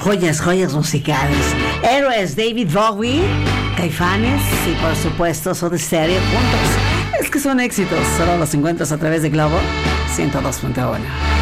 joyas, joyas musicales. Héroes, David Bowie, Caifanes y por supuesto Soda Stereo juntos. Es que son éxitos, solo los encuentras a través de Globo 102.1.